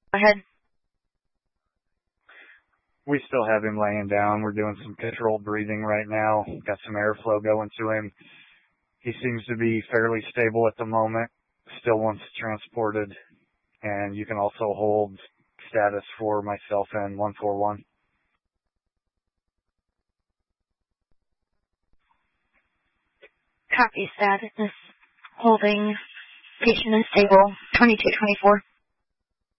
Go ahead. We still have him laying down. We're doing some controlled breathing right now. Got some airflow going to him. He seems to be fairly stable at the moment. Still wants transported. And you can also hold status for myself and 141. Copy status. Holding. Patient is stable. 2224.